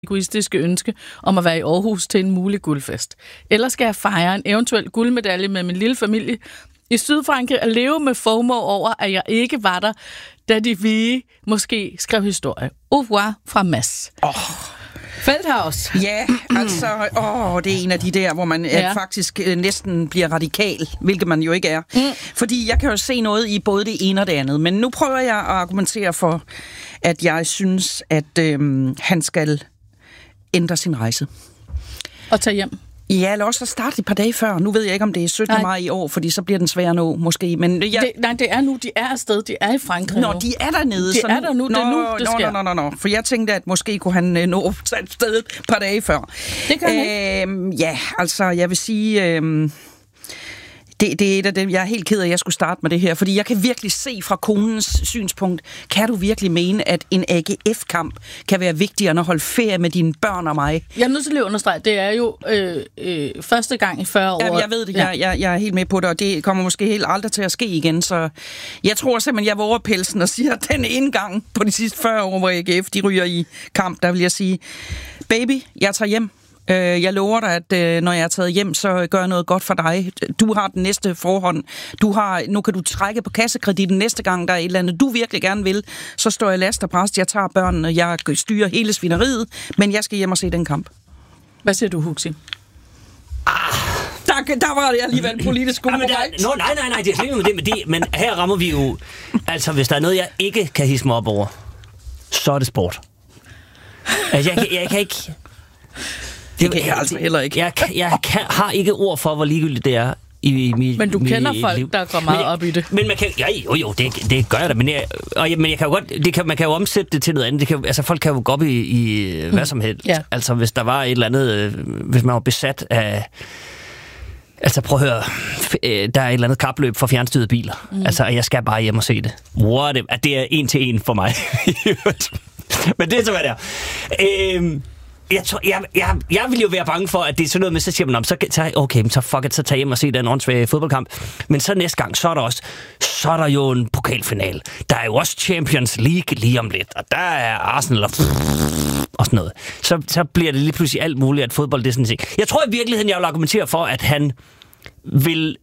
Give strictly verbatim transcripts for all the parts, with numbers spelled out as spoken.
egoistiske ønske om at være i Aarhus til en mulig guldfest? Eller skal jeg fejre en eventuel guldmedalje med min lille familie i Sydfrankrig og leve med FOMO over, at jeg ikke var der, da de hvide måske skrev historie? Au revoir fra Mads. Åh... Oh. Feldhaus. Ja, altså, åh, det er en af de der, hvor man ja. øh, faktisk øh, næsten bliver radikal, hvilket man jo ikke er. Mm. Fordi jeg kan jo se noget i både det ene og det andet, men nu prøver jeg at argumentere for, at jeg synes, at øh, han skal ændre sin rejse. Og tage hjem. Ja, eller også starte et par dage før. Nu ved jeg ikke, om det er syttende maj i år, fordi så bliver den svær at nå, måske. Men jeg... det, nej, det er nu. De er afsted. De er i Frankrig Nå, nu. de er dernede. De så er der nu. Det er nu, det nå, sker. Nå, nå, nå, nå. For jeg tænkte, at måske kunne han øh, nå et sted et par dage før. Det kan han ikke. Øhm, ja, altså, jeg vil sige... Øh, Det, det er et af dem, jeg er helt ked af, at jeg skulle starte med det her, fordi jeg kan virkelig se fra konens synspunkt, kan du virkelig mene, at en A G F-kamp kan være vigtigere end at holde ferie med dine børn og mig? Jeg er nødt til at understrege, det er jo øh, øh, første gang i fyrre år. Jamen, jeg ved det, jeg, jeg, jeg er helt med på det, og det kommer måske helt aldrig til at ske igen, så jeg tror simpelthen, jeg våger pelsen og siger, at den ene gang på de sidste fyrre år, hvor A G F de ryger i kamp, der vil jeg sige, baby, jeg tager hjem. Jeg lover dig, at når jeg er taget hjem, så gør jeg noget godt for dig. Du har den næste forhånd. Du har, nu kan du trække på kassekreditten næste gang, der er et eller andet, du virkelig gerne vil. Så står jeg last og præst, jeg tager børnene, jeg styrer hele svineriet, men jeg skal hjem og se den kamp. Hvad siger du, Huxi? Ah, der, der var det alligevel politisk god. Ja, no, nej, nej, nej, det er slet ikke med det, med det, men her rammer vi jo, altså hvis der er noget, jeg ikke kan hisse mig op over, så er det sport. Altså, jeg, jeg, jeg kan ikke... Det kan jeg altså heller ikke. Jeg, jeg, jeg kan, har ikke ord for, hvor ligegyldigt det er i, i mit Men du kender mit folk, liv. der går meget men, op i det. Men man kan ja, jo, jo, det, det gør jeg da. Men jeg, og, men jeg kan jo godt, det kan, man kan jo omsætte det til noget andet. Det kan, altså, folk kan jo gå op i, i mm. hvad som helst. Ja. Altså, hvis der var et eller andet... Hvis man var besat af... Altså, prøv at høre. Der er et eller andet kapløb for fjernstyrede biler. Mm. Altså, jeg skal bare hjem og se det. What it, det er en til en for mig. Men det er så, hvad det er. Øhm... Jeg, tror, jeg, jeg, jeg vil jo være bange for, at det er sådan noget med, så siger man, så, så, okay, så fuck it, så tag hjem og se den åndssvage fodboldkamp. Men så næste gang, så er der også, så er der jo en pokalfinal. Der er jo også Champions League lige om lidt, og der er Arsenal og, og sådan noget. Så, så bliver det lige pludselig alt muligt, at fodbold det er sådan set. Jeg tror i virkeligheden, jeg vil argumentere for, at han vil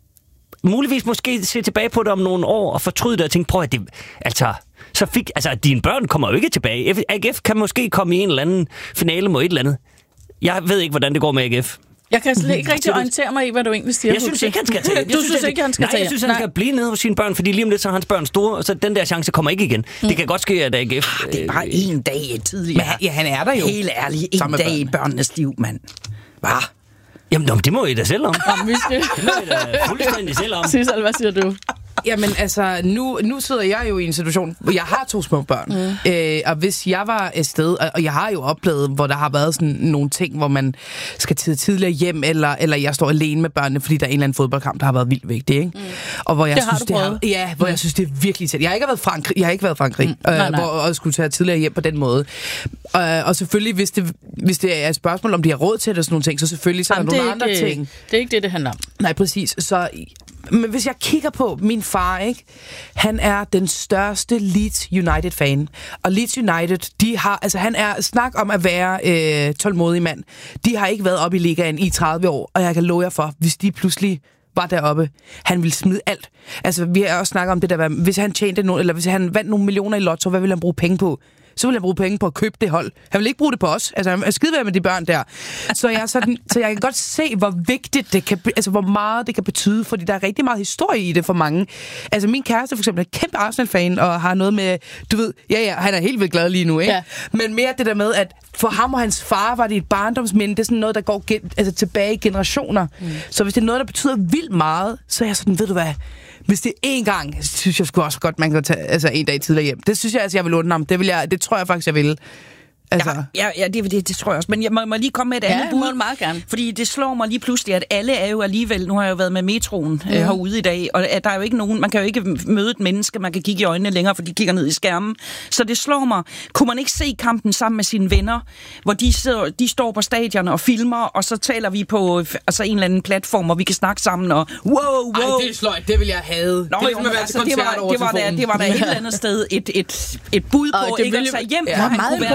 muligvis måske se tilbage på det om nogle år og fortryde det og tænke, prøv at det, altså... Så fik, altså, dine børn kommer jo ikke tilbage. A G F kan måske komme i en eller anden finale mod et eller andet. Jeg ved ikke, hvordan det går med A G F. Jeg kan slet ikke rigtig orientere mig i, hvad du egentlig siger. Jeg synes ikke, han skal tage. Du synes, synes ikke, han skal nej, tage. Jeg synes, han skal blive nede hos sine børn, fordi lige om lidt, så er hans børn store, og så den der chance kommer ikke igen. Mm. Det kan godt ske, at A G F... Ah, det er bare en dag tidligere. Men ja, han er der jo. Helt ærligt, en dag i børnenes liv, mand. Hvad? Jamen, det må I da selv om. Jamen, vi skal... Det må I da fuldstændig selv om. Sissel, hvad siger du? Jamen altså, nu, nu sidder jeg jo i en situation, hvor jeg har to små børn. Mm. Øh, og hvis jeg var afsted, og, og jeg har jo oplevet, hvor der har været sådan nogle ting, hvor man skal tid tidligere hjem, eller, eller jeg står alene med børnene, fordi der er en eller anden fodboldkamp, der har været vildt vigtig, ikke? Mm. Og hvor jeg det synes, har du prøvet. Det har, ja, hvor mm. jeg synes, det er virkelig tæt. Jeg har ikke været Frankrig, jeg har ikke været Frankrig, mm. øh, nej, nej. hvor jeg skulle tage tidligere hjem på den måde. Og, og selvfølgelig, hvis det, hvis det er et spørgsmål, om de har råd til det og sådan nogle ting, så selvfølgelig så er der nogle andre ikke, ting. Det er ikke det, det handler om. Nej, præcis. Så... Men hvis jeg kigger på min far, ikke? Han er den største Leeds United-fan. Og Leeds United, de har, altså han er, snak om at være øh, tålmodig mand. De har ikke været oppe i ligaen i tredive år, og jeg kan love jer for, hvis de pludselig var deroppe, han ville smide alt. Altså, vi har også snakket om det der, hvis han tjente no, eller hvis han vandt nogle millioner i lotto, hvad ville han bruge penge på? Så vil han bruge penge på at købe det hold. Han vil ikke bruge det på os. Altså, han er skideværd med de børn der. Så jeg, sådan, så jeg kan godt se, hvor vigtigt det kan, altså hvor meget det kan betyde, fordi der er rigtig meget historie i det for mange. Altså, min kæreste for eksempel er kæmpe Arsenal-fan, og har noget med, du ved, ja, ja, han er helt vildt glad lige nu, ikke? Ja. Men mere det der med, at for ham og hans far var det et barndomsminde. Det er sådan noget, der går gen, altså, tilbage i generationer. Mm. Så hvis det er noget, der betyder vildt meget, så er jeg sådan, ved du hvad, hvis det er én gang, synes jeg sgu også godt, man kan tage altså, en dag tidligere hjem. Det synes jeg, altså, jeg vil undre ham. Det, vil jeg, det tror jeg faktisk, jeg vil. Altså. Ja, ja, ja det, det, det tror jeg også. Men jeg må, må lige komme med et ja, andet bud. Ja, meget gerne. Fordi det slår mig lige pludselig, at alle er jo alligevel... Nu har jeg jo været med metroen ja. øh, herude i dag, og at der er jo ikke nogen... Man kan jo ikke møde et menneske, man kan kigge i øjnene længere, for de kigger ned i skærmen. Så det slår mig. Kunne man ikke se kampen sammen med sine venner, hvor de, sidder, de står på stadion og filmer, og så taler vi på altså en eller anden platform, hvor vi kan snakke sammen og... Wow, wow. Ej, det er sløjt. Det vil jeg have. Nå, det, jo, jo, altså, det, var, det, var der, det var der et eller andet sted et, et, et bud på, ikke at tage hjem, ja. hvor han kunne være sammen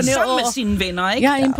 med sine venner, ikke? Jeg er inde på